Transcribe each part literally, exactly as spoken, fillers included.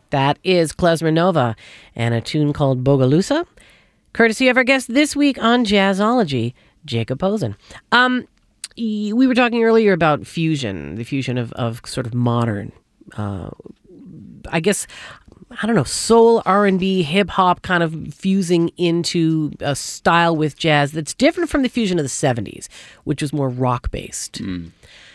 That is Klezmer Nova and a tune called Bogalusa, courtesy of our guest this week on Jazzology, Jacob Posen. Um, we were talking earlier about fusion, the fusion of, of sort of modern, uh, I guess, I don't know, soul, R and B, hip-hop kind of fusing into a style with jazz that's different from the fusion of the seventies, which was more rock-based. Mm.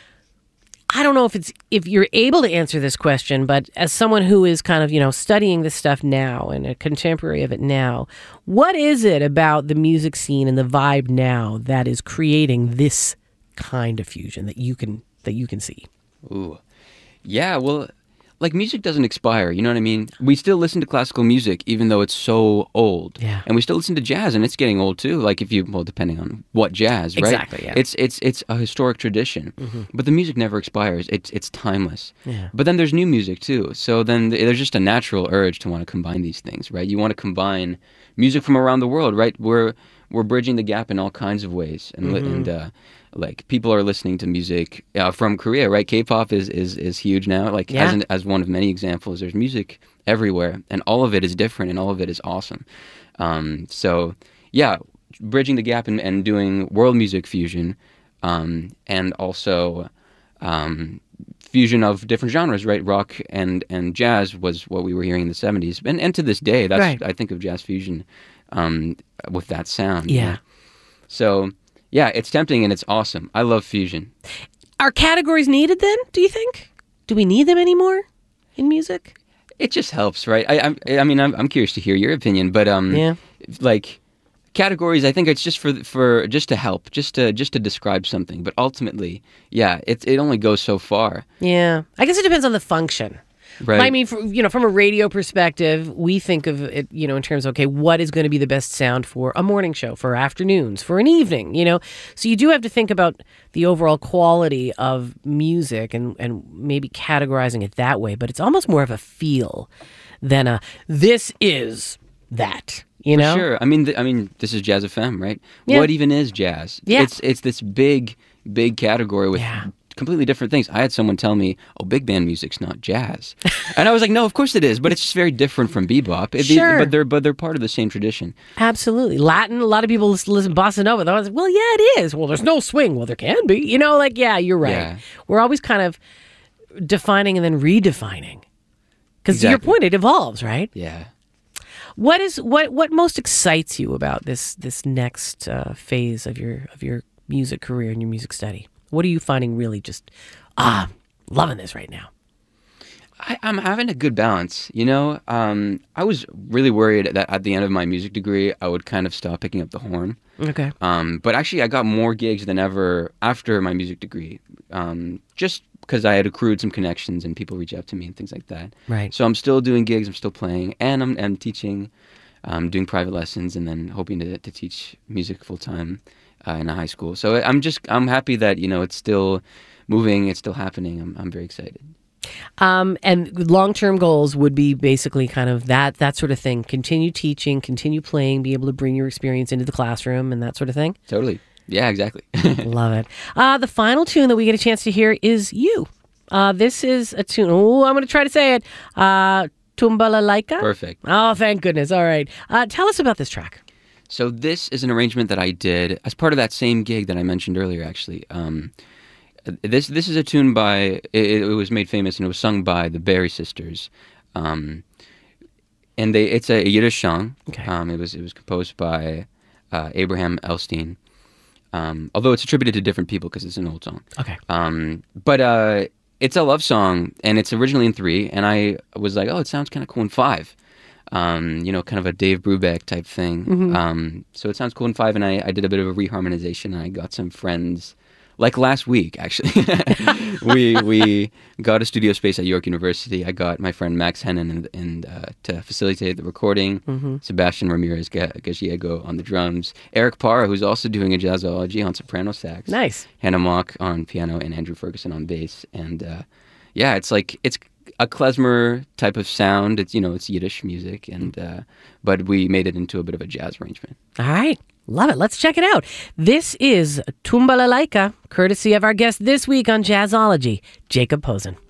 I don't know if it's if you're able to answer this question, but as someone who is kind of, you know, studying this stuff now and a contemporary of it now, what is it about the music scene and the vibe now that is creating this kind of fusion that you can that you can see? Ooh. Yeah, well, like, music doesn't expire, you know what I mean? We still listen to classical music, even though it's so old. Yeah. And we still listen to jazz, and it's getting old, too. Like, if you, well, depending on what jazz, right? Exactly, yeah. It's it's it's a historic tradition. Mm-hmm. But the music never expires. It's it's timeless. Yeah. But then there's new music, too. So then there's just a natural urge to want to combine these things, right? You want to combine music from around the world, right? We're, we're bridging the gap in all kinds of ways. And, mm-hmm. and uh, like, people are listening to music uh, from Korea, right? K-pop is, is, is huge now. Like, yeah. as, an, as one of many examples, there's music everywhere, and all of it is different, and all of it is awesome. Um, so, yeah, bridging the gap and, and doing world music fusion, um, and also um, fusion of different genres, right? Rock and, and jazz was what we were hearing in the seventies. And, and to this day, that's right. I think of jazz fusion um, with that sound. Yeah. You know? So... yeah, it's tempting and it's awesome. I love fusion. Are categories needed then, do you think? Do we need them anymore in music? It just helps, right? I I'm, I mean, I'm, I'm curious to hear your opinion, but um, yeah. like categories, I think it's just for for just to help, just to just to describe something. But ultimately, yeah, it it only goes so far. Yeah, I guess it depends on the function. Right. I mean, for, you know, from a radio perspective, we think of it, you know, in terms of, okay, what is going to be the best sound for a morning show, for afternoons, for an evening, you know? So you do have to think about the overall quality of music and, and maybe categorizing it that way, but it's almost more of a feel than a, this is that, you know? For sure. I mean, th- I mean, this is Jazz F M, right? Yeah. What even is jazz? Yeah. It's, it's this big, big category with... yeah. completely different things. I had someone tell me, oh, big band music's not jazz. And I was like, no, of course it is, but it's just very different from bebop. It, sure. But they're but they're part of the same tradition. Absolutely. Latin, a lot of people listen, listen bossa nova. They're like, well, yeah, it is. Well, there's no swing. Well, there can be. You know, like, yeah, you're right. Yeah. We're always kind of defining and then redefining. Because exactly. to your point, it evolves, right? Yeah. What is what what most excites you about this this next uh, phase of your of your music career and your music study? What are you finding really just, ah, loving this right now? I, I'm having a good balance, you know? Um, I was really worried that at the end of my music degree, I would kind of stop picking up the horn. Okay. Um, but actually, I got more gigs than ever after my music degree, um, just because I had accrued some connections and people reach out to me and things like that. Right. So I'm still doing gigs, I'm still playing, and I'm, I'm teaching, um, doing private lessons, and then hoping to, to teach music full-time. Uh, in a high school. So I'm just, I'm happy that, you know, it's still moving, it's still happening. I'm I'm very excited. Um, and long-term goals would be basically kind of that, that sort of thing. Continue teaching, continue playing, be able to bring your experience into the classroom and that sort of thing. Totally. Yeah, exactly. Love it. Uh, the final tune that we get a chance to hear is You. Uh, this is a tune, oh, I'm going to try to say it. Uh, Tumbalalaika? Perfect. Oh, thank goodness. All right. Uh, tell us about this track. So this is an arrangement that I did as part of that same gig that I mentioned earlier, actually. Um, this this is a tune by, it, it was made famous and it was sung by the Berry Sisters. Um, and they it's a Yiddish song. Okay. Um, it was it was composed by uh, Abraham Elstein. Um, although it's attributed to different people because it's an old song. Okay. Um, but uh, it's a love song, and it's originally in three, and I was like, oh, it sounds kind of cool in five. Um, you know, kind of a Dave Brubeck type thing. Mm-hmm. Um, so it sounds cool in five, and I, I did a bit of a reharmonization, and I got some friends, like last week, actually. we we got a studio space at York University. I got my friend Max Hennen and, and uh, to facilitate the recording, mm-hmm. Sebastian Ramirez Gallego on the drums, Eric Parra, who's also doing a jazzology on soprano sax. Nice. Hannah Mock on piano, and Andrew Ferguson on bass. And uh, yeah, it's like, it's a klezmer type of sound. It's, you know, it's Yiddish music, and uh, but we made it into a bit of a jazz arrangement. All right. Love it. Let's check it out. This is Tumbalalaika, courtesy of our guest this week on Jazzology, Jacob Posen.